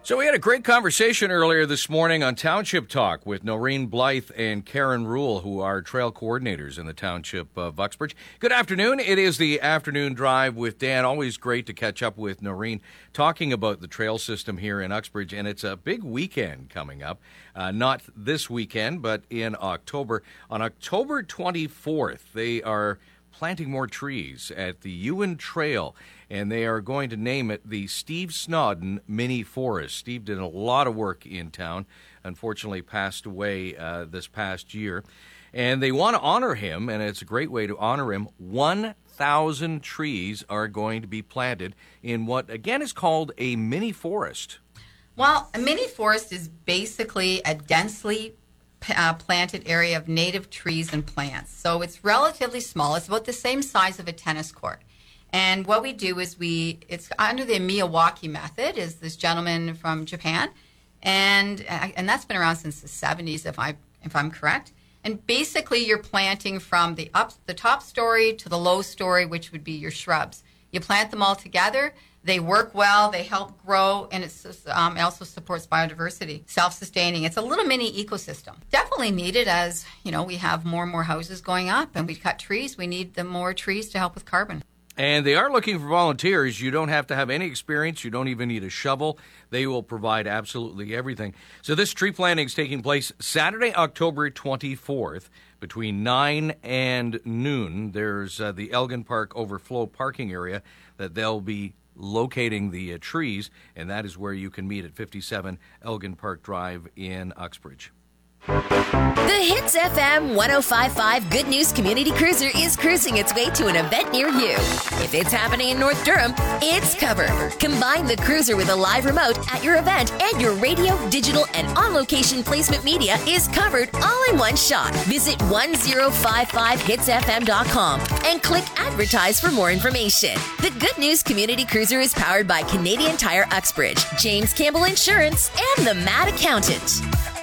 So we had a great conversation earlier this morning on Township Talk with Noreen Blythe and Karen Rule, who are trail coordinators in the Township of Uxbridge. Good afternoon. It is the afternoon drive with Dan. Always great to catch up with Noreen, talking about the trail system here in Uxbridge. And it's a big weekend coming up. Not this weekend, but in October. On October 24th, they are planting more trees at the Ewan Trail, and they are going to name it the Steve Snodden Mini Forest. Steve did a lot of work in town, unfortunately passed away this past year, and they want to honor him, and it's a great way to honor him. 1,000 trees are going to be planted in what, again, is called a mini forest. Well, a mini forest is basically a densely planted area of native trees and plants. So it's relatively small. It's about the same size of a tennis court. And what we do is it's under the Miyawaki method, is this gentleman from Japan. And that's been around since the 70s, if I'm correct. And basically you're planting from the top story to the low story, which would be your shrubs. You plant them all together. They work well, they help grow, and it also supports biodiversity, self-sustaining. It's a little mini ecosystem. Definitely needed as, we have more and more houses going up, and we cut trees. We need the more trees to help with carbon. And they are looking for volunteers. You don't have to have any experience. You don't even need a shovel. They will provide absolutely everything. So this tree planting is taking place Saturday, October 24th, between 9 and noon. There's the Elgin Park overflow parking area that they'll be locating the trees, and that is where you can meet at 57 Elgin Park Drive in Uxbridge. The Hits FM 105.5 Good News Community Cruiser is cruising its way to an event near you. If it's happening in North Durham, it's covered. Combine the cruiser with a live remote at your event, and your radio, digital, and on-location placement media is covered all in one shot. Visit 1055hitsfm.com and click Advertise for more information. The Good News Community Cruiser is powered by Canadian Tire Uxbridge, James Campbell Insurance, and the Mad Accountant.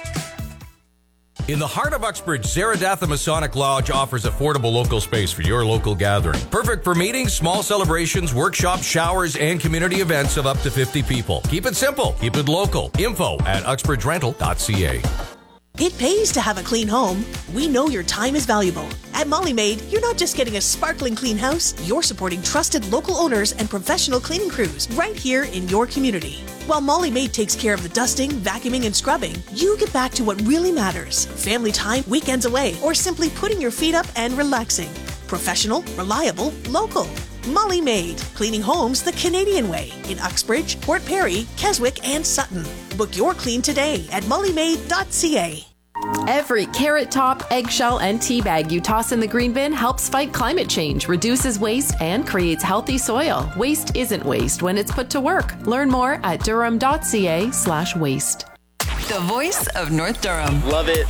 In the heart of Uxbridge, Zaradatha Masonic Lodge offers affordable local space for your local gathering. Perfect for meetings, small celebrations, workshops, showers, and community events of up to 50 people. Keep it simple. Keep it local. Info at uxbridgerental.ca. It pays to have a clean home. We know your time is valuable. At Molly Maid, you're not just getting a sparkling clean house, you're supporting trusted local owners and professional cleaning crews right here in your community. While Molly Maid takes care of the dusting, vacuuming, and scrubbing, you get back to what really matters: family time, weekends away, or simply putting your feet up and relaxing. Professional, reliable, local. Molly Maid, cleaning homes the Canadian way in Uxbridge, Port Perry, Keswick, and Sutton. Book your clean today at mollymaid.ca. Every carrot top, eggshell, and tea bag you toss in the green bin helps fight climate change, reduces waste, and creates healthy soil. Waste isn't waste when it's put to work. Learn more at durham.ca/waste. The voice of North Durham. Love it.